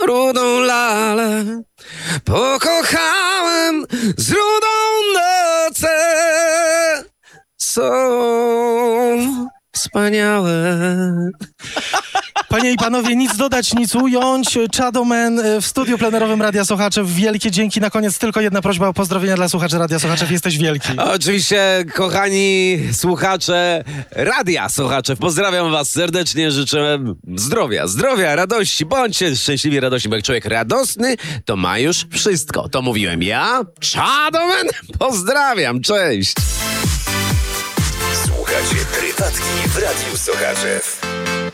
rudą lalę. Pokochałem z rudą noce. Są wspaniałe. Panie i panowie, nic dodać, nic ująć. Chadoman w studiu plenerowym Radia Sochaczew. Wielkie dzięki. Na koniec tylko jedna prośba o pozdrowienia dla słuchaczy Radia Sochaczew. Jesteś wielki. Oczywiście, kochani słuchacze Radia Sochaczew, pozdrawiam was serdecznie, życzę zdrowia, radości. Bądźcie szczęśliwi, radośni, bo jak człowiek radosny, to ma już wszystko. To mówiłem ja, Chadoman. Pozdrawiam, cześć. Słuchacie Prywatki w Radiu Sochaczew.